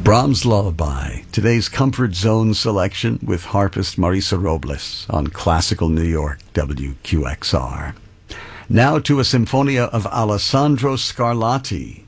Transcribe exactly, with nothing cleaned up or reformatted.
Brahms' Lullaby, today's Comfort Zone selection with harpist Marisa Robles on Classical New York W Q X R. Now to a Sinfonia of Alessandro Scarlatti,